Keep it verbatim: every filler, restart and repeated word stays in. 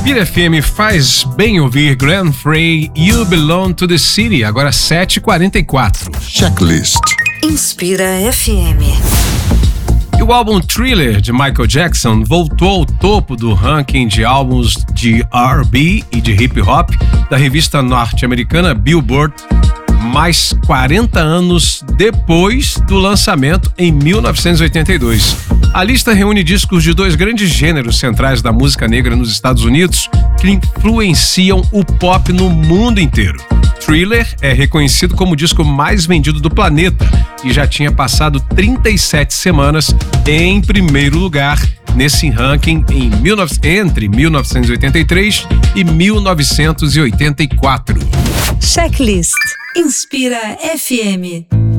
Inspira F M faz bem ouvir Glenn Frey, You Belong to the City, agora sete e quarenta e quatro. Checklist. Inspira F M. E o álbum Thriller de Michael Jackson voltou ao topo do ranking de álbuns de R and B e de hip hop da revista norte-americana Billboard, mais quarenta anos depois do lançamento em mil novecentos e oitenta e dois. A lista reúne discos de dois grandes gêneros centrais da música negra nos Estados Unidos que influenciam o pop no mundo inteiro. Thriller é reconhecido como o disco mais vendido do planeta e já tinha passado trinta e sete semanas em primeiro lugar nesse ranking em dezenove... entre mil novecentos e oitenta e três e mil novecentos e oitenta e quatro. Checklist. Inspira F M.